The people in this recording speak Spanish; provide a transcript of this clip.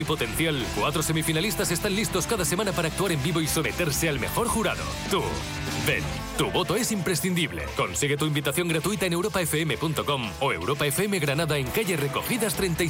potencial. 4 semifinalistas están listos cada semana para actuar en vivo y someterse al mejor jurado. Tú, ven. Tu voto es imprescindible. Consigue tu invitación gratuita en europafm.com o Europa FM Granada en calle Recogidas 36.